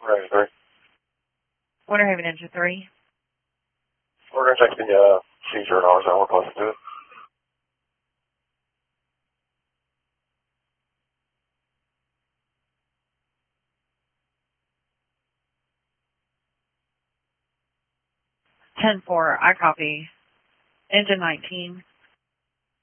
Engine 3. Winter Haven Engine 3. We're going to check the seizure and ours, and we're close to it. I copy. Engine 19.